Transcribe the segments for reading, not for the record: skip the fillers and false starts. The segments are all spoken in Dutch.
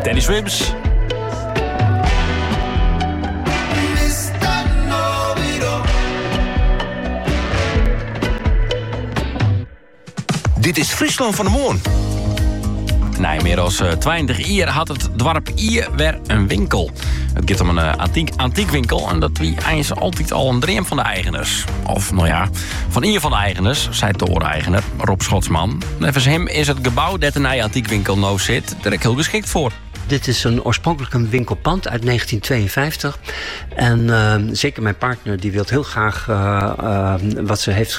Teddy Swims. Dit is Friesland van de Moorn. Nee, meer dan 20 jaar had het dorp hier weer een winkel. Het gaat om een antiek winkel en dat wie eens altijd al een dream van de eigenaars. Of, nou ja, van een van de eigenaars, zei de eigenaar Rob Schotsman. Nevens hem is het gebouw dat een antiek winkel nou zit er heel geschikt voor. Dit is oorspronkelijk een winkelpand uit 1952. En zeker mijn partner die wil heel graag wat ze heeft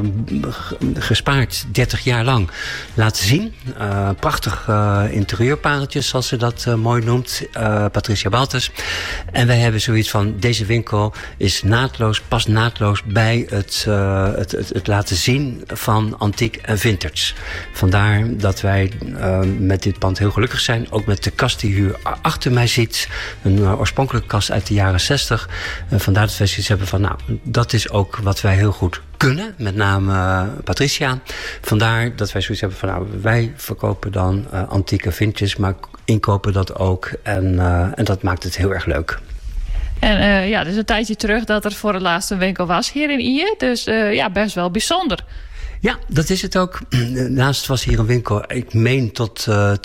gespaard 30 jaar lang laten zien. Prachtig interieurpareltjes, zoals ze dat mooi noemt. Patricia Baltes. En wij hebben zoiets van, deze winkel is past naadloos bij het laten zien van antiek en vintage. Vandaar dat wij met dit pand heel gelukkig zijn. Ook met de kast die u achter mij ziet. Een oorspronkelijke kast uit de jaren 60. Vandaar dat wij zoiets hebben van, nou, dat is ook wat wij heel goed kunnen. Met name Patricia. Vandaar dat wij zoiets hebben van, nou, wij verkopen dan antieke vintage, maar inkopen dat ook. En dat maakt het heel erg leuk. En ja, dus een tijdje terug dat er voor het laatst een winkel was hier in Ije. Dus ja, best wel bijzonder. Ja, dat is het ook. Naast was hier een winkel, ik meen tot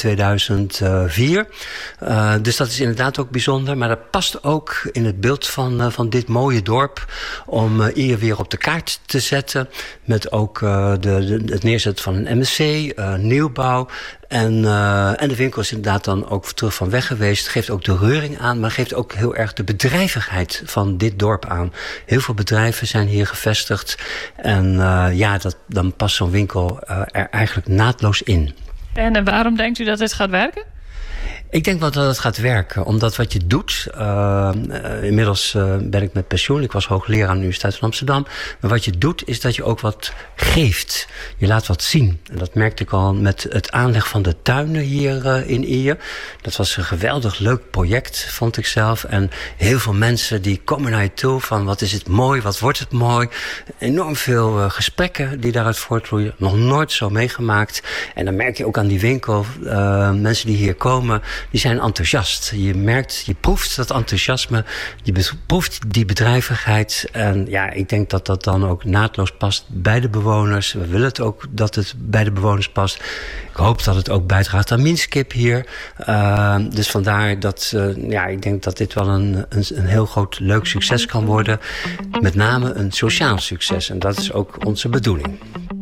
2004. Dus dat is inderdaad ook bijzonder. Maar dat past ook in het beeld van dit mooie dorp. Om hier weer op de kaart te zetten. Met ook het neerzetten van een MSC, nieuwbouw. En de winkel is inderdaad dan ook terug van weg geweest. Geeft ook de reuring aan, maar geeft ook heel erg de bedrijvigheid van dit dorp aan. Heel veel bedrijven zijn hier gevestigd. En ja, dan past zo'n winkel er eigenlijk naadloos in. En waarom denkt u dat dit gaat werken? Ik denk wel dat het gaat werken. Omdat wat je doet... inmiddels ben ik met pensioen. Ik was hoogleraar aan de Universiteit van Amsterdam. Maar wat je doet is dat je ook wat geeft. Je laat wat zien. En dat merkte ik al met het aanleg van de tuinen hier in Ije. Dat was een geweldig leuk project, vond ik zelf. En heel veel mensen die komen naar je toe van wat is het mooi, wat wordt het mooi. Enorm veel gesprekken die daaruit voortvloeien. Nog nooit zo meegemaakt. En dan merk je ook aan die winkel, mensen die hier komen, die zijn enthousiast. Je merkt, je proeft dat enthousiasme, je proeft die bedrijvigheid. En ja, ik denk dat dat dan ook naadloos past bij de bewoners. We willen het ook dat het bij de bewoners past. Ik hoop dat het ook bijdraagt aan Minskip hier. Dus vandaar dat, ja, ik denk dat dit wel een heel groot leuk succes kan worden. Met name een sociaal succes. En dat is ook onze bedoeling.